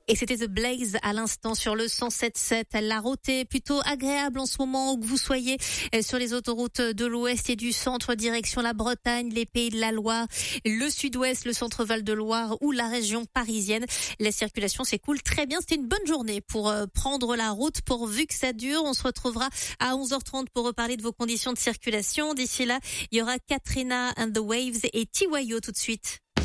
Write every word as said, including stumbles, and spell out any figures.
Et c'était The Blaze à l'instant sur le cent sept sept. La route est plutôt agréable en ce moment où que vous soyez sur les autoroutes de l'Ouest et du Centre, direction la Bretagne, les Pays de la Loire, le Sud-Ouest, le Centre Val de Loire ou la région parisienne. La circulation s'écoule très bien. C'était une bonne journée pour prendre la route pourvu que ça dure. On se retrouvera à onze heures trente pour reparler de vos conditions de circulation. D'ici là, il y aura Katrina and the Waves et T Y O tout de suite.